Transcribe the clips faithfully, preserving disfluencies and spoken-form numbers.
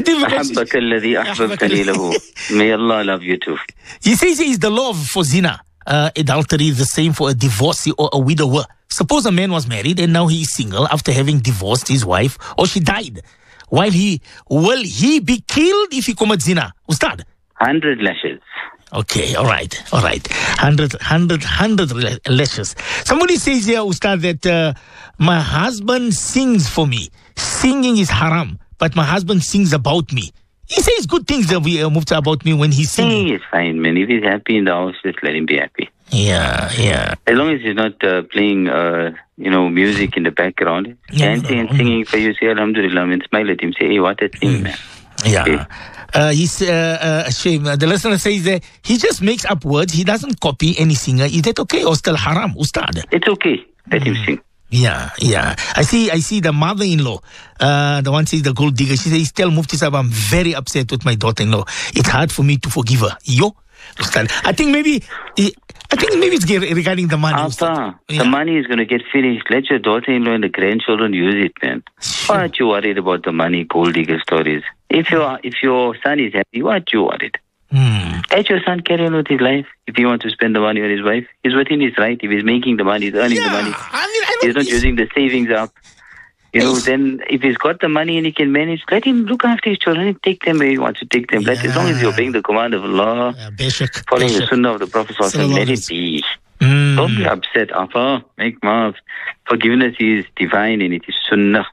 أحبك الذي أحببتني له. May Allah love you too. He says is the law for zina, uh, adultery, the same for a divorcee or a widower. Suppose a man was married and now he is single after having divorced his wife or she died. While he, will he be killed if he commits zina? Ustad? Hundred lashes. Okay, all right, all right. Hundred, hundred, hundred lashes. Somebody says here, Ustad, that uh, my husband sings for me. Singing is haram, but my husband sings about me. He says good things that we uh, moved about me when he's singing. He is fine, man. If he's happy in the house, just let him be happy. Yeah, yeah. As long as he's not uh, playing, uh, you know, music in the background, Yeah, dancing and no. singing for you, say Alhamdulillah, and smile at him, say, hey, what a thing, man. Yeah. Okay. Uh, he's uh, uh, shame. Uh, the listener says that he just makes up words. He doesn't copy any singer. Is that okay or still haram, Ustad? It's okay. Let him sing. Yeah, yeah. I see. I see the mother-in-law. Uh, the one says the gold digger. She says, "Tell Mufti Sahib, I'm very upset with my daughter-in-law. It's hard for me to forgive her." Yo, Ustad. I think maybe. I think maybe it's regarding the money. Apa, Yeah. the money is going to get finished. Let your daughter-in-law and the grandchildren use it, man. Why aren't you worried about the money, gold digger stories? If your if your son is happy, why aren't you worried? Hmm. Let your son carry on with his life. If he wants to spend the money on his wife, he's within his right. If he's making the money, he's earning Yeah, the money. I mean, I He's don't. not using the savings up. You know, Yes. then if he's got the money and he can manage, let him look after his children and take them where he wants to take them. Let, as long as you're obeying the command of Allah, Yeah, basic. following the basic. sunnah of the Prophet, sallallahu alaihi wasallam, let it be. Mm. Don't be upset, Apa. Make maaf. Forgiveness is divine and it is sunnah.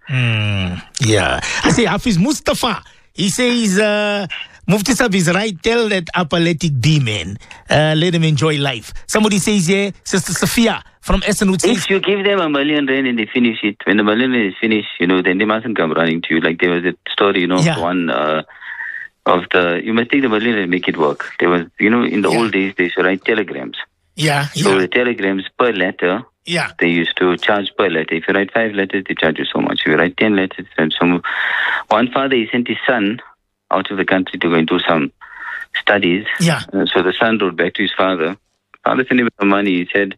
Mm, yeah. I say Hafiz Mustafa. He says, uh, Mufti Sahib is right. Tell that Apa let it be, man. Uh, let him enjoy life. Somebody says here, Sister Sophia from Essenwood says, If you give them a million rand and they finish it, when the million rand is finished, you know, then they mustn't come running to you. Like there was a story, you know, Yeah. one uh, of the, you must take the million and make it work. There was, you know, in the Yeah. old days, they used to write telegrams. yeah, So yeah, the telegrams per letter, yeah. they used to charge per letter. If you write five letters, they charge you so much. If you write ten letters, they charge so much. One father, he sent his son out of the country to go and do some studies. Yeah. Uh, so the son wrote back to his father. Father sent him the money. He said,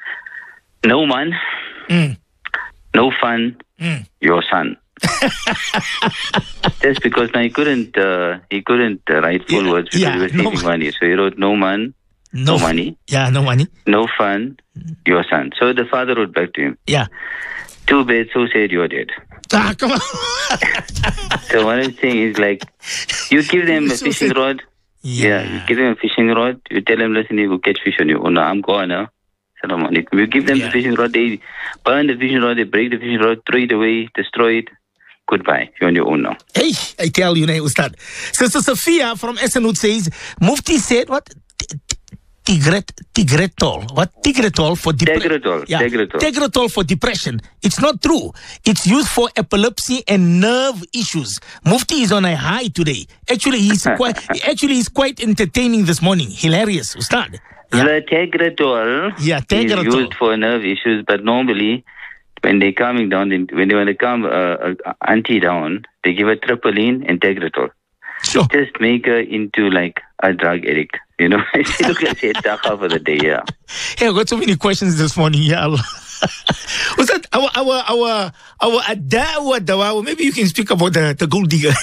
no man, Mm, no fun, mm. your son. Just because now he couldn't, uh, he couldn't uh, write full Yeah, words because yeah, he was no saving man. money. So he wrote, no man, no, f- money, Yeah, no money. no fun, your son. So the father wrote back to him, Yeah. too bad, so sad you're dead. Ah, come on. So what I'm saying is like, you give them a So fishing sad. rod. Yeah. you give them a fishing rod. You tell them, listen, you go catch fish on your own. No, I'm going now. Salam alaikum. You give them Yeah. the fishing rod. They burn the fishing rod. They break the fishing rod, throw it away, destroy it. Goodbye. You're on your own now. Hey, I tell you, Ustad. Sister Sophia from Essenwood says, Mufti said what? T- t- Tigret, Tigretol. What? Tigretol for depression. Tegretol. Yeah. Tegretol. Tegretol for depression. It's not true. It's used for epilepsy and nerve issues. Mufti is on a high today. Actually, he's quite. Actually, he's quite entertaining this morning. Hilarious, Ustad. Yeah. The Tegretol Yeah, is Tegretol. used for nerve issues, but normally when they're calming down, when they want to calm uh, uh, auntie down, they give her Tripoline and Tegretol. Sure. Just make her into like a drug addict. You know, she look at it for the day, yeah. Hey, I've got so many questions this morning. Ya Allah. Was that our our our our adawa dawa? Maybe you can speak about the, the gold digger.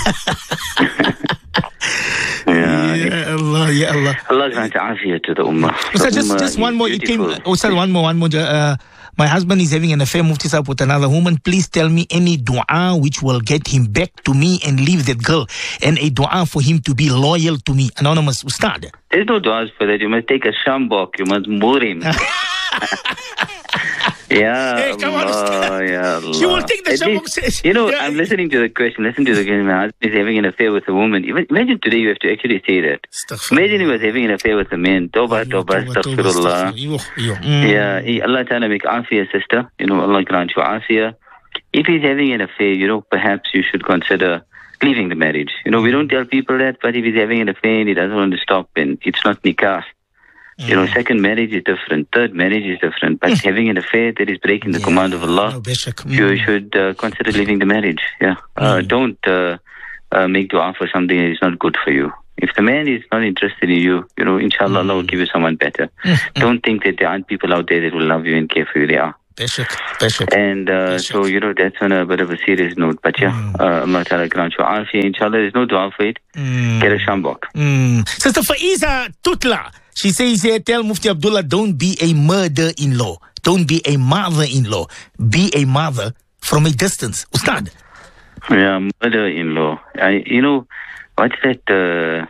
Yeah. Ya Allah, ya Allah. Allah grant afiyah to the ummah. Ustaz, The just ummah just one is more. It came. beautiful. Ustaz, one more, one more. Uh, my husband is having an affair, Mufti Sahib, with another woman. Please tell me any dua which will get him back to me and leave that girl, and a dua for him to be loyal to me. Anonymous Ustad. There's no du'as for that. You must take a shambok. You must moor him. Yeah, Hey, come on, Allah, Ustaz. ya Allah. She will take the At shambok, least- says- You know, Yeah. I'm listening to the question. Listen to the question. My husband is having an affair with a woman. Even- Imagine today you have to actually say that. Imagine he was having an affair with a man. Tawbah, tawbah, astaghfirullah. Yeah, he, Allah Ta'ala make afiyah, sister. You know, Allah grant you afiyah. If he's having an affair, you know, perhaps you should consider leaving the marriage. You know, we don't tell people that, but if he's having an affair and he doesn't want to stop, and it's not nikah. You know, second marriage is different. Third marriage is different. But having an affair, that is breaking the command of Allah. No, basic. You should uh, consider leaving the marriage. Yeah. Uh, Don't uh, uh, make dua for something that is not good for you. If the man is not interested in you, you know, inshallah, Allah will give you someone better. Don't think that there aren't people out there that will love you and care for you. They are. Beshak, Beshak. And uh, so, you know, that's on a bit of a serious note. But yeah, mm. uh, Allah Ta'ala grant you afiyah, inshallah. There's no dua for it. Mm. Get a shambok. Mm. Sister Faiza Tutla, she says here, tell Mufti Abdullah, don't be a mother-in-law. Don't be a mother-in-law. Be a mother from a distance. Ustad. Yeah, mother-in-law. I, you know, what's that? Uh,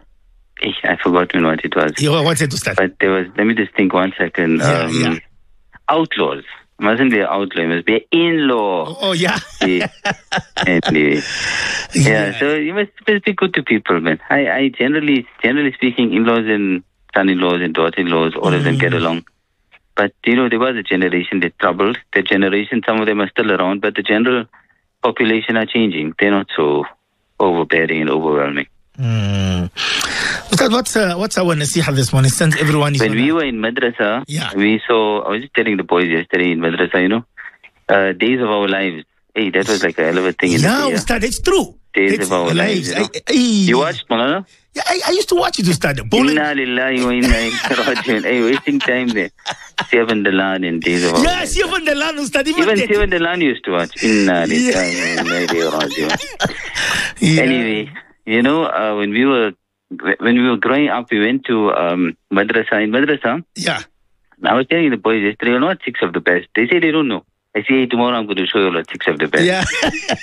I forgot what it was. Yeah, what's it, Ustad? But there was, let me just think one second. Yeah, um, yeah. Outlaws. It mustn't be an outlaw. It must be an in-law. Oh, yeah. yeah. Anyway. Yeah. yeah, so you must, must be good to people, man. I, I generally, generally speaking, in-laws and son-in-laws and daughter-in-laws, all mm. of them get along. But, you know, there was a generation that troubled. The generation, some of them are still around, but the general population are changing. They're not so overbearing and overwhelming. Mm. Ustad, what's uh, what's our nasiha this morning? Since everyone is when we were in madrasa, yeah. we saw. I was just telling the boys yesterday in madrasa, you know, uh, Days of Our Lives. Hey, that was like a hell of a thing. In yeah, the day, Ustad, it's true. Days it's of Our Lives. You, know? I, I, you watched, Malana? Yeah, I, I used to watch it, Ustad. Inna lillahi wa inna ilaihi raji'un. Hey, wasting time there. Seven Dalan in Days of Our yeah, Lives. Yeah, Seven Dalan, Ustad. Even, even Seven Dalan used to watch. Inna lillahi wa inna ilaihi raji'un. Anyway, you know, uh, when we were when we were growing up, we went to um, madrasa. In madrasa, yeah. I was telling the boys yesterday, you know what, six of the best. They say they don't know. I say, hey, tomorrow I'm going to show you what six of the best. Yeah.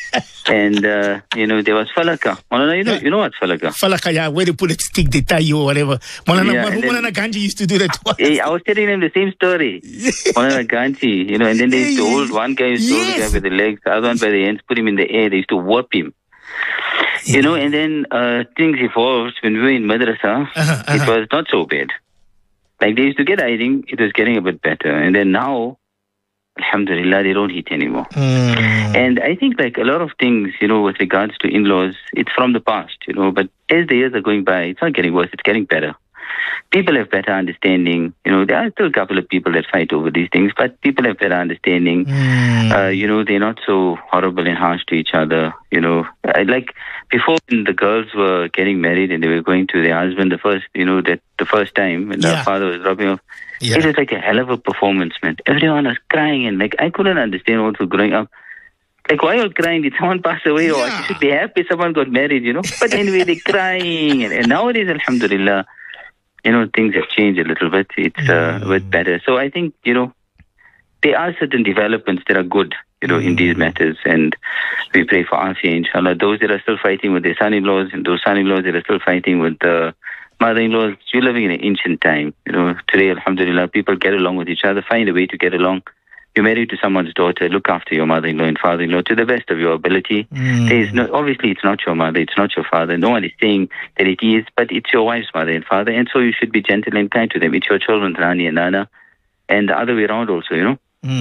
And, uh, you know, there was falaka. Malana, you know, you know what's falaka? Falaka, yeah, where they put a stick, they tie you or whatever. Malana, yeah, Malana Ganji used to do that twice. Hey, I was telling them the same story. Malana Ganji, you know, and then they used to hold, one guy used to hold the guy by the legs, the other one by the ends, put him in the air, they used to whoop him. Yeah. You know, and then uh, things evolved when we were in madrasa. Uh-huh, uh-huh. It was not so bad. Like they used to get, I think it was getting a bit better. And then now, alhamdulillah, they don't hit anymore. Mm. And I think like a lot of things, you know, with regards to in-laws, it's from the past, you know, but as the years are going by, it's not getting worse, it's getting better. People have better understanding. You know, there are still a couple of people that fight over these things, but people have better understanding. Mm. Uh, you know, they're not so horrible and harsh to each other. You know, I, like before when the girls were getting married and they were going to their husband the first, you know, that the first time when yeah. the father was dropping off, yeah. it was like a hell of a performance, man. Everyone was crying and like I couldn't understand what was growing up. Like, why are you crying? Did someone pass away? Yeah. Or you should be happy someone got married, you know. But anyway, they're crying. And, and nowadays, alhamdulillah, you know, things have changed a little bit. It's uh, a bit better. So I think, you know, there are certain developments that are good, you know, mm. in these matters. And we pray for afiyah, inshallah. Those that are still fighting with their son-in-laws and those son-in-laws that are still fighting with the mother-in-laws, we're living in an ancient time. You know, today, alhamdulillah, people get along with each other, find a way to get along. You're married to someone's daughter, look after your mother-in-law and father-in-law to the best of your ability. Mm. There is no, obviously, it's not your mother, it's not your father. No one is saying that it is, but it's your wife's mother and father, and so you should be gentle and kind to them. It's your children's Rani and Nana, and the other way around also, you know.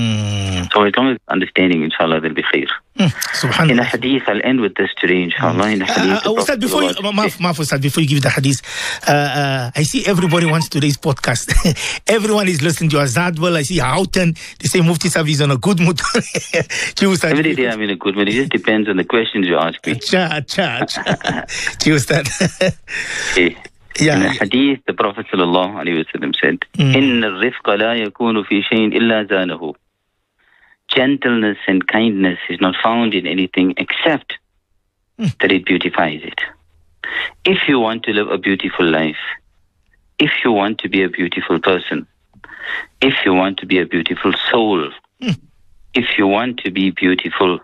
Mm. So as long as understanding, inshallah, there'll be khair. Mm. In a hadith, I'll end with this today, inshallah. In a hadith, uh, uh, Ustad, before you, uh, maaf, maaf, Ustad, before you give the hadith, uh, uh, I see everybody wants today's podcast. Everyone is listening to Azadwal. I see Houghton. They say Mufti Sahib is on a good mood. Every day I'm in a good mood. It just depends on the questions you ask me. Cha, cha, cha. Ustad. Okay. Yeah. In a hadith, the Prophet sallallahu alaihi wasallam said, "Inna al-rifqa la yakunu fi shay'in illa zanahu." Gentleness and kindness is not found in anything except mm. that it beautifies it. If you want to live a beautiful life, if you want to be a beautiful person, if you want to be a beautiful soul, mm. if you want to be beautiful,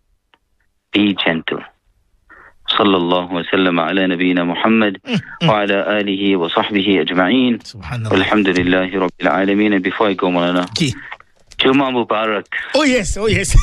be gentle. Sallallahu wa sallam ala nabiyyina Muhammad wa ala alihi wa sahbihi ajma'een. Alhamdulillahi rabbil alameen. And before I go, Malana, Juma Mubarak. Oh yes, oh yes.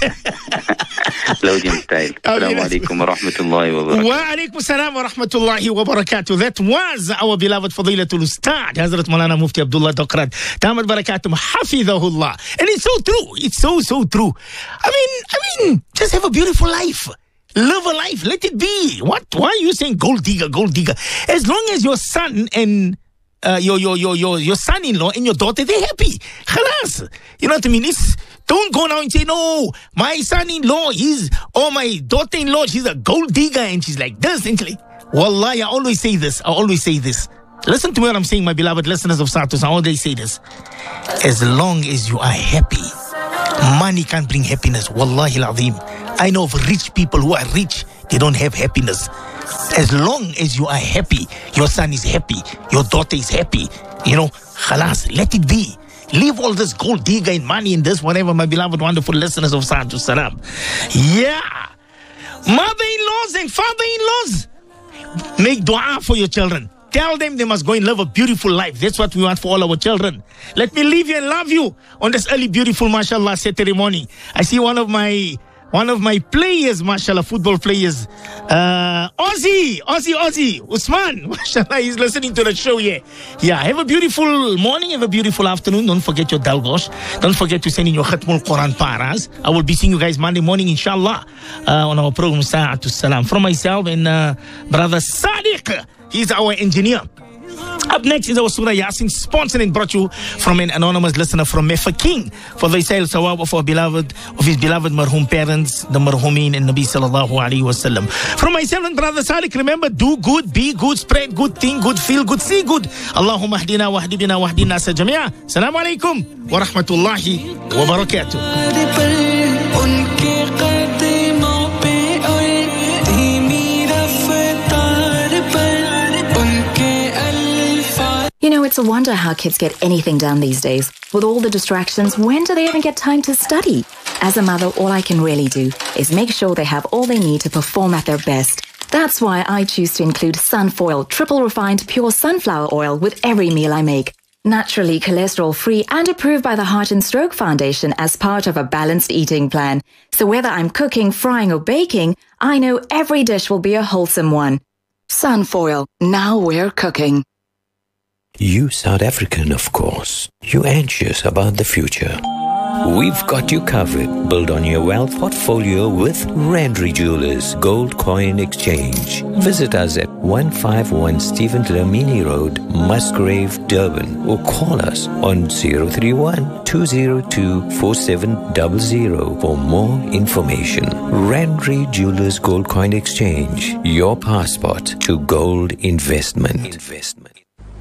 Loading style. Assalamu alaikum wa rahmatullahi wa barakatuh. Wa alaikum salam wa rahmatullahi wa barakatuh. That was our beloved Fadilatul Ustad, Hazrat Maulana Mufti Abdullah Dokrat, Tamad Barakatum, Hafidhahullah. And it's so true. It's so, so true. I mean, I mean, just have a beautiful life. Live a life. Let it be. What? Why are you saying gold digger, gold digger? As long as your son and uh, your, your your your your son-in-law and your daughter, they're happy. Khalas. You know what I mean? It's, don't go now and say, no, my son-in-law is, or my daughter-in-law, she's a gold digger and she's like this. And like, Wallahi, I always say this. I always say this. Listen to what I'm saying, my beloved listeners of Satus. I always say this. As long as you are happy, Money can't bring happiness. Wallahi al-azim. I know of rich people who are rich, they don't have happiness. As long as you are happy, your son is happy, your daughter is happy, you know, khalas, let it be. Leave all this gold digger and money and this, whatever, my beloved, wonderful listeners of Sa'atu Salam. Yeah. Mother-in-laws and father-in-laws, make dua for your children. Tell them they must go and live a beautiful life. That's what we want for all our children. Let me leave you and love you on this early, beautiful, mashallah, Saturday morning. I see one of my one of my players, mashallah, football players, uh, Ozzy, Ozzy, Ozzy, Usman, mashallah, he's listening to the show here. Yeah, have a beautiful morning, have a beautiful afternoon. Don't forget your dalgosh. Don't forget to send in your Khatmul Quran paras. I will be seeing you guys Monday morning, inshallah, uh, on our program, Sa'atu Salam. From myself and uh, brother Sadiq. He's our engineer. Up next is our Surah Yasin, sponsored and brought you from an anonymous listener from Mefa King for the Isail Sawab of our beloved, of his beloved marhum parents, the marhumin and Nabi sallallahu alayhi wa sallam. From myself and brother Sadiq, remember, do good, be good, spread good, think good, feel good, see good. Allahumma hdina wa hdibina wa hdina sa jami'a. Assalamu alaikum wa rahmatullahi wa barakatuh. You know, it's a wonder how kids get anything done these days. With all the distractions, when do they even get time to study? As a mother, all I can really do is make sure they have all they need to perform at their best. That's why I choose to include Sunfoil, triple refined pure sunflower oil with every meal I make. Naturally cholesterol-free and approved by the Heart and Stroke Foundation as part of a balanced eating plan. So whether I'm cooking, frying or baking, I know every dish will be a wholesome one. Sunfoil, now we're cooking. You South African, of course. You anxious about the future. We've got you covered. Build on your wealth portfolio with Randry Jewelers Gold Coin Exchange. Visit us at one five one Stephen Dlamini Road, Musgrave, Durban, or call us on zero three one, two zero two, four seven zero zero for more information. Randry Jewelers Gold Coin Exchange, your passport to gold investment. Investment.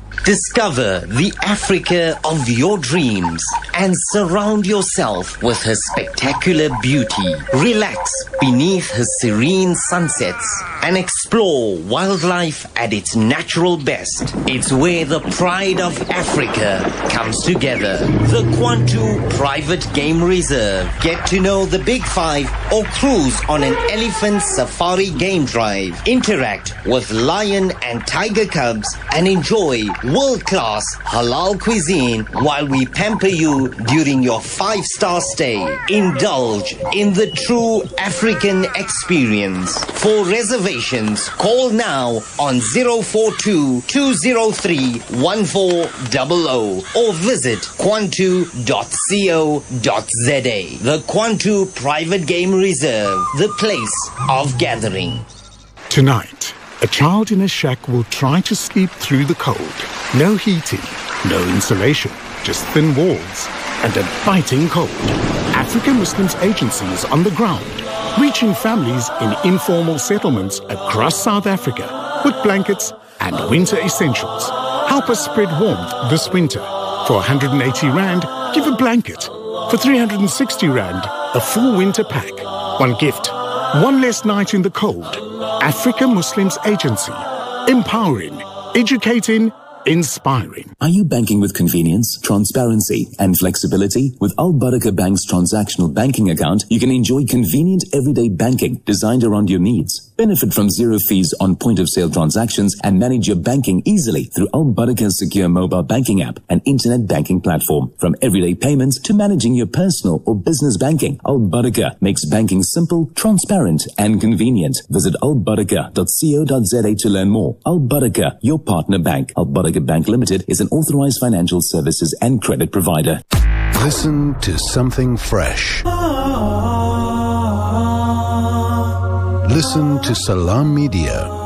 Discover the Africa of your dreams and surround yourself with her spectacular beauty. Relax beneath her serene sunsets and explore wildlife at its natural best. It's where the pride of Africa comes together. The Kwantu Private Game Reserve. Get to know the Big Five or cruise on an elephant safari game drive. Interact with lion and tiger cubs and enjoy world-class halal cuisine while we pamper you during your five-star stay. Indulge in the true African experience. For reservations, call now on zero four two, two zero three, one four zero zero or visit kwantu dot co dot za. The Kwantu Private Game Reserve, the place of gathering. Tonight, a child in a shack will try to sleep through the cold. No heating, no insulation, just thin walls and a biting cold. African Muslims Agency is on the ground, reaching families in informal settlements across South Africa with blankets and winter essentials. Help us spread warmth this winter. For one hundred eighty rand, give a blanket. For three hundred sixty rand, a full winter pack. One gift, one less night in the cold. Africa Muslims Agency. Empowering, educating, inspiring. Are you banking with convenience, transparency, and flexibility? With Al Barakah Bank's transactional banking account, you can enjoy convenient everyday banking designed around your needs. Benefit from zero fees on point-of-sale transactions and manage your banking easily through Al Barakah's secure mobile banking app and internet banking platform. From everyday payments to managing your personal or business banking, Al Barakah makes banking simple, transparent, and convenient. Visit al barakah dot co dot za to learn more. Al Barakah, your partner bank. Al Barakah Bank Limited is an authorized financial services and credit provider. Listen to something fresh. Listen to Salam Media.